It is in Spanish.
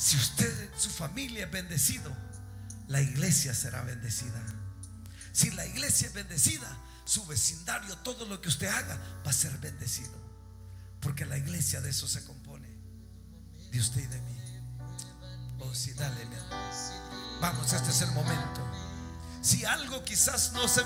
Si usted, su familia es bendecido, la iglesia será bendecida. Si la iglesia es bendecida, su vecindario, todo lo que usted haga va a ser bendecido, porque la iglesia de eso se compone, de usted y de mí. Oh, sí, dale, mi amor. Vamos, este es el momento. Si algo quizás no se